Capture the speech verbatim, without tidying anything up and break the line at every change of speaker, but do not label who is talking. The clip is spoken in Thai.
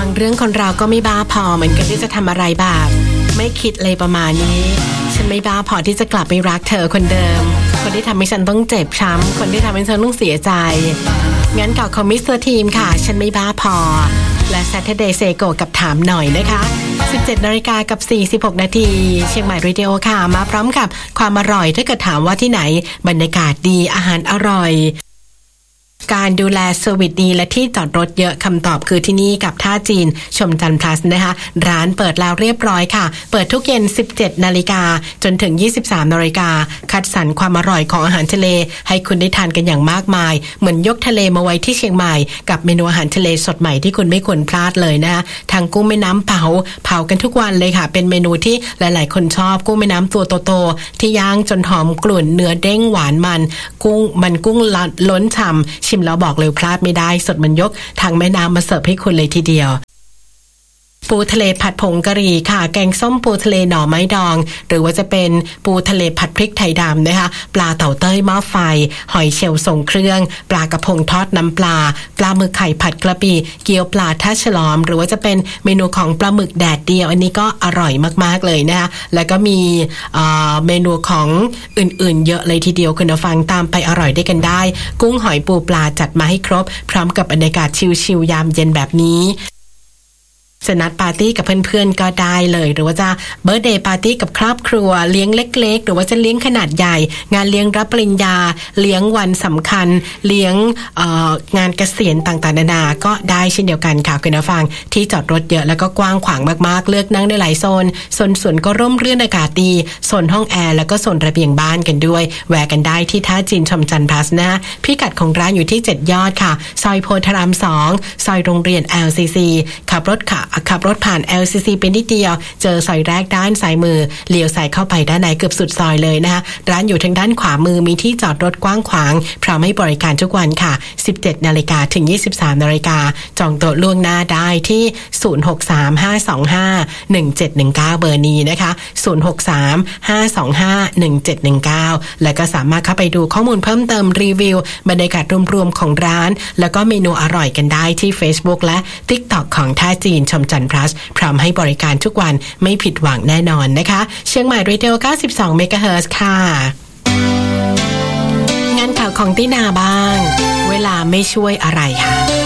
างเรื่องคนเราก็ไม่บ้าพอเหมือนกันที่จะทำอะไรแบบไม่คิดเลยประมาณนี้ฉันไม่บ้าพอที่จะกลับไปรักเธอคนเดิมคนที่ทำให้ฉันต้องเจ็บช้ำคนที่ทำให้ฉันต้องเสียใจงั้นกับคอมมิสเตอร์ทีมค่ะฉันไม่บ้าพอและ Saturday Say Go กับถามหน่อยนะคะ สิบเจ็ดนาฬิกากับสี่สิบหกนาทีเชียงใหม่เรดิโอค่ะมาพร้อมกับความอร่อยถ้าเกิดถามว่าที่ไหนบรรยากาศดีอาหารอร่อยการดูแลเซอร์วิสดีและที่จอดรถเยอะคำตอบคือที่นี่กับท่าจีนชมจันทร์พลัสนะคะร้านเปิดแล้วเรียบร้อยค่ะเปิดทุกเย็น สิบเจ็ดนาฬิกาจนถึง ยี่สิบสามนาฬิกาคัดสรรความอร่อยของอาหารทะเลให้คุณได้ทานกันอย่างมากมายเหมือนยกทะเลมาไว้ที่เชียงใหม่กับเมนูอาหารทะเลสดใหม่ที่คุณไม่ควรพลาดเลยนะคะทางกุ้งแม่น้ำเผาเผากันทุกวันเลยค่ะเป็นเมนูที่หลายๆคนชอบกุ้งแม่น้ำตัวโตๆที่ย่างจนหอมกลุ่นเนื้อเด้งหวานมันกุ้งมันกุ้งล้นฉ่ำชิมแล้วบอกเลยพลาดไม่ได้สดมันยกทางแม่น้ำมาเสิร์ฟให้คุณเลยทีเดียวปูทะเลผัดผงกะหรี่ค่ะแกงส้มปูทะเลหน่อไม้ดองหรือว่าจะเป็นปูทะเลผัดพริกไทยดำนะคะปลาเต่าเต้ยหม้อไฟหอยเชลล์ทรงเครื่องปลากระพงทอดน้ำปลาปลาหมึกไข่ผัดกระปิเกี๊ยวปลาท่าฉลอมหรือว่าจะเป็นเมนูของปลาหมึกแดดเดียวอันนี้ก็อร่อยมากๆเลยนะคะแล้วก็มีเมนูของอื่นๆเยอะเลยทีเดียวคุณผู้ฟังตามไปอร่อยได้กันได้กุ้งหอยปูปลาจัดมาให้ครบพร้อมกับบรรยากาศชิลๆยามเย็นแบบนี้จะนัดปาร์ตี้กับเพื่อนๆก็ได้เลยหรือว่าจะเบิร์ธเดย์ปาร์ตี้กับครอบครัวเลี้ยงเล็กๆหรือว่าจะเลี้ยงขนาดใหญ่งานเลี้ยงรับปริญญาเลี้ยงวันสำคัญเลี้ยงเอ่องานเกษียณต่างๆนานาก็ได้เช่นเดียวกันค่ะคุณผู้ฟังที่จอดรถเยอะแล้วก็กว้างขวางมากๆเลือกนั่งได้หลายโซนโซนสวนก็ร่มรื่นอากาศดีโซนห้องแอร์แล้วก็โซนระเบียงบ้านกันด้วยแวะกันได้ที่ท่าจีนชมจันทร์พลัสนะพิกัดของร้านอยู่ที่เจ็ดยอดค่ะซอยโพธารามสองซอยโรงเรียน แอล ซี ซี ขับรถค่ะขับรถผ่าน แอล ซี ซี เป็นนิดเดียวเจอซอยแรกด้านซ้ายมือเลี้ยวซ้ายเข้าไปด้านในเกือบสุดซอยเลยนะคะร้านอยู่ทางด้านขวามือมีที่จอดรถกว้างขวางพร้อมให้บริการทุกวันค่ะ สิบเจ็ดนาฬิกาถึง ยี่สิบสามนาฬิกาจองโต๊ะล่วงหน้าได้ที่ศูนย์ หก สาม ห้า สอง ห้า หนึ่ง เจ็ด หนึ่ง เก้าเบอร์นี้นะคะศูนย์ หก สาม ห้า สอง ห้า หนึ่ง เจ็ด หนึ่ง เก้าแล้วก็สามารถเข้าไปดูข้อมูลเพิ่มเติมรีวิวบรรยากาศรวมๆของร้านแล้วก็เมนูอร่อยกันได้ที่ Facebook และ TikTok ของท่าจีนชมจันทร์พลัสพร้อมให้บริการทุกวันไม่ผิดหวังแน่นอนนะคะเชียงใหม่เรดิโอเก้าสิบสองเมกะเฮิรตซ์ค่ะงานข่าวของตินาบ้างเวลาไม่ช่วยอะไรค่ะ